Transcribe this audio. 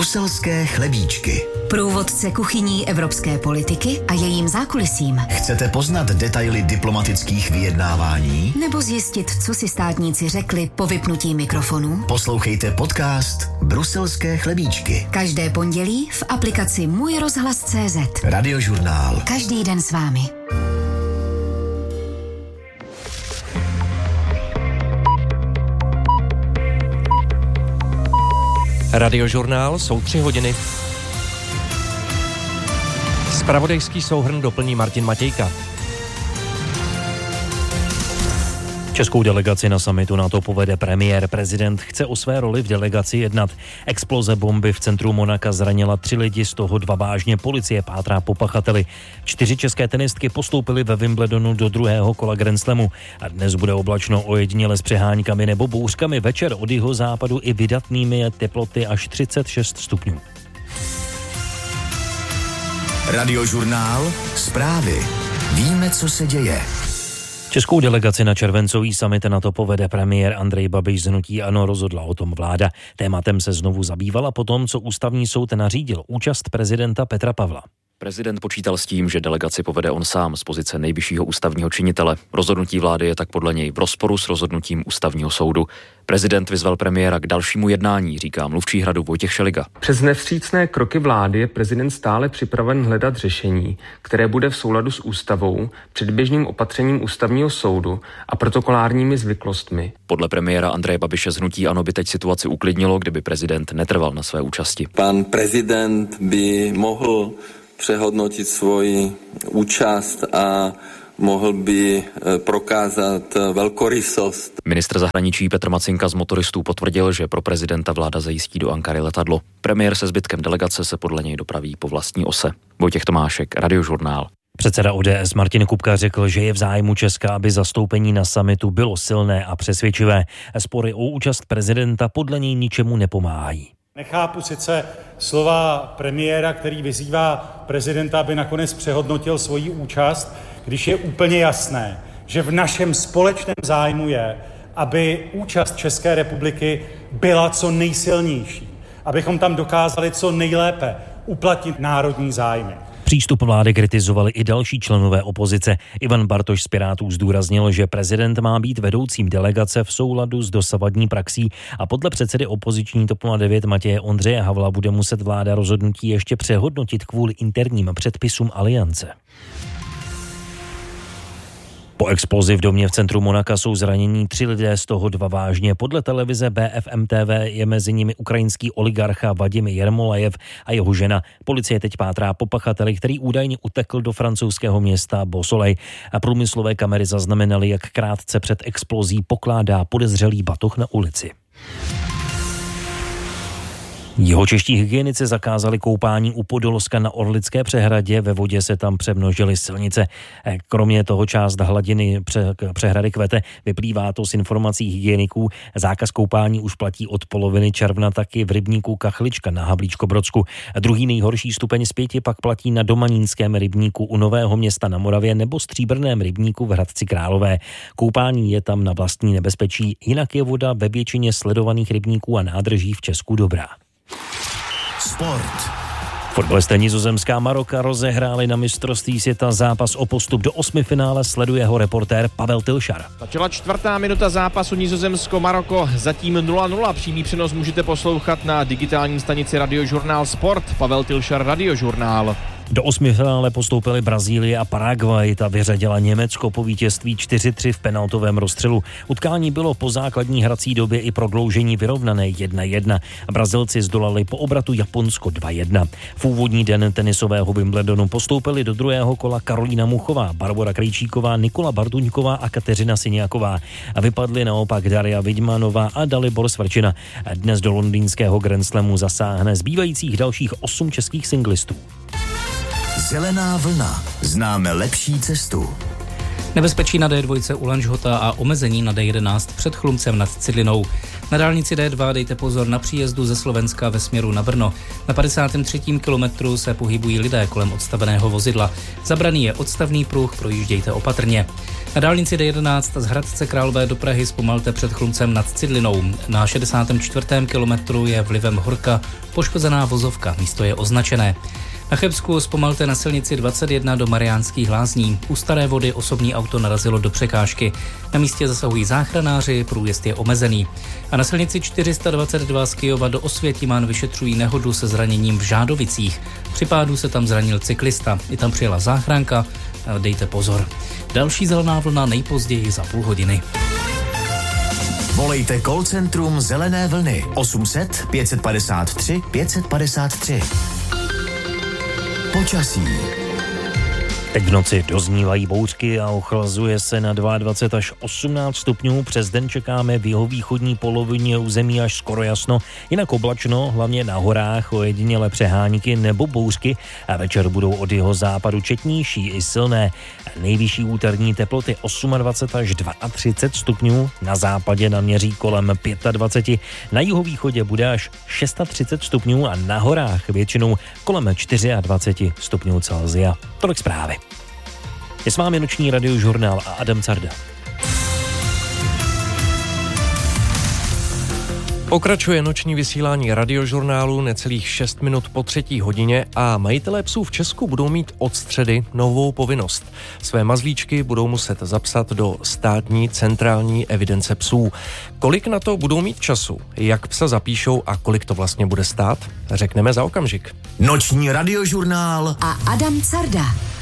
Bruselské chlebíčky. Průvodce kuchyní evropské politiky a jejím zákulisím. Chcete poznat detaily diplomatických vyjednávání? Nebo zjistit, co si státníci řekli po vypnutí mikrofonu? Poslouchejte podcast Bruselské chlebíčky. Každé pondělí v aplikaci Můj rozhlas.cz. Radiožurnál. Každý den s vámi. Radiožurnál, jsou 3 hodiny. Zpravodajský souhrn doplní Martin Matějka. Českou delegaci na summitu NATO povede premiér. Prezident chce o své roli v delegaci jednat. Exploze bomby v centru Monaka zranila 3 lidi, z toho 2 vážně. Policie pátrá po pachateli. 4 české tenistky postoupily ve Wimbledonu do druhého kola Grand Slamu. A dnes bude oblačno, ojediněle s přeháňkami nebo bouřkami. Večer od jihozápadu i vydatnými teploty až 36 stupňů. Radiožurnál. Zprávy. Víme, co se děje. Českou delegaci na červencový summit NATO povede premiér Andrej Babiš z hnutí ANO, rozhodla o tom vláda. Tématem se znovu zabývala potom, co ústavní soud nařídil účast prezidenta Petra Pavla. Prezident počítal s tím, že delegaci povede on sám z pozice nejvyššího ústavního činitele. Rozhodnutí vlády je tak podle něj v rozporu s rozhodnutím ústavního soudu. Prezident vyzval premiéra k dalšímu jednání, říká mluvčí Hradu Vojtěch Šeliga. Přes nevstřícné kroky vlády je prezident stále připraven hledat řešení, které bude v souladu s ústavou, předběžným opatřením ústavního soudu a protokolárními zvyklostmi. Podle premiéra Andreje Babiše z hnutí ANO by teď situaci uklidnilo, kdyby prezident netrval na své účasti. Pan prezident by mohl přehodnotit svoji účast a mohl by prokázat velkorysost. Ministr zahraničí Petr Macinka z motoristů potvrdil, že pro prezidenta vláda zajistí do Ankary letadlo. Premiér se zbytkem delegace se podle něj dopraví po vlastní ose. Vojtěch Tomášek, Radiožurnál. Předseda ODS Martin Kupka řekl, že je v zájmu Česka, aby zastoupení na summitu bylo silné a přesvědčivé. Spory o účast prezidenta podle něj ničemu nepomáhají. Nechápu sice slova premiéra, který vyzývá prezidenta, aby nakonec přehodnotil svoji účast, když je úplně jasné, že v našem společném zájmu je, aby účast České republiky byla co nejsilnější, abychom tam dokázali co nejlépe uplatnit národní zájmy. Přístup vlády kritizovali i další členové opozice. Ivan Bartoš z Pirátů zdůraznil, že prezident má být vedoucím delegace v souladu s dosavadní praxí a podle předsedy opoziční TOP 09 Matěje Ondřeje Havla bude muset vláda rozhodnutí ještě přehodnotit kvůli interním předpisům aliance. Po explozi v domě v centru Monaka jsou zranění 3 lidé, z toho 2 vážně. Podle televize BFM TV je mezi nimi ukrajinský oligarcha Vadim Jermolajev a jeho žena. Policie teď pátrá po pachateli, který údajně utekl do francouzského města Beausoleil. A průmyslové kamery zaznamenaly, jak krátce před explozí pokládá podezřelý batoh na ulici. Jihočeští hygienici zakázali koupání u Podolska na Orlické přehradě, ve vodě se tam přemnožily silnice. Kromě toho část hladiny přehrady kvete, vyplývá to z informací hygieniků. Zákaz koupání už platí od poloviny června taky v rybníku Kachlička na Havlíčkobrodsku. Druhý nejhorší stupeň zpěti pak platí na Domanínském rybníku u Nového Města na Moravě nebo Stříbrném rybníku v Hradci Králové. Koupání je tam na vlastní nebezpečí, jinak je voda ve většině sledovaných rybníků a nádrží v Česku dobrá. Sport. Fotbalisté Nizozemská Maroka rozehráli na mistrovství světa zápas o postup do 8. finále, sleduje ho reportér Pavel Tilšar. Začala 4. minuta zápasu Nizozemsko-Maroko, zatím 0-0. Přímý přenos můžete poslouchat na digitální stanici Radiožurnál Sport. Pavel Tilšar, Radiožurnál. Do 8. finále postoupily Brazílie a Paraguay, ta vyřadila Německo po vítězství 4-3 v penaltovém rozstřelu. Utkání bylo po základní hrací době i prodloužení vyrovnané 1-1. Brazilci zdolali po obratu Japonsko 2-1. V úvodní den tenisového Wimbledonu postoupili do druhého kola Karolína Muchová, Barbora Krejčíková, Nikola Bartuňková a Kateřina Syniaková. A vypadly naopak Daria Vidmanová a Dalibor Svrčina. Dnes do londýnského Grand Slamu zasáhne zbývajících dalších 8 českých singlistů. Zelená vlna. Známe lepší cestu. Nebezpečí na D2 u Lanžhota a omezení na D11 před Chlumcem nad Cidlinou. Na dálnici D2 dejte pozor na příjezdu ze Slovenska ve směru na Brno. Na 53. kilometru se pohybují lidé kolem odstaveného vozidla. Zabraný je odstavný pruh, projíždějte opatrně. Na dálnici D11 z Hradce Králové do Prahy zpomalte před Chlumcem nad Cidlinou. Na 64. kilometru je vlivem horka poškozená vozovka, místo je označené. Na Chebsku zpomalte na silnici 21 do Mariánských Lázní. U Staré Vody osobní auto narazilo do překážky. Na místě zasahují záchranáři, průjezd je omezený. A na silnici 422 z Kyjova do Osvětimán vyšetřují nehodu se zraněním v Žádovicích. Při pádu se tam zranil cyklista. I tam přijela záchranka. Dejte pozor. Další zelená vlna nejpozději za půl hodiny. Volejte call centrum Zelené vlny 800 553 553. Počasí. Teď v noci doznívají bouřky a ochlazuje se na 22 až 18 stupňů. Přes den čekáme v jihovýchodní polovině území až skoro jasno, jinak oblačno, hlavně na horách, ojedinělé přehánky nebo bouřky a večer budou od jihozápadu četnější i silné. Nejvyšší úterní teploty 28 až 32 stupňů, na západě naměří kolem 25, na jihovýchodě bude až 630 stupňů a na horách většinou kolem 24 stupňů Celsia. Tolik zprávy. Je s vámi noční radiožurnál a Adam Carda. Pokračuje noční vysílání radiožurnálu necelých 6 minut po 3. hodině a majitelé psů v Česku budou mít od středy novou povinnost. Své mazlíčky budou muset zapsat do státní centrální evidence psů. Kolik na to budou mít času, jak psa zapíšou a kolik to vlastně bude stát, řekneme za okamžik. Noční radiožurnál a Adam Carda.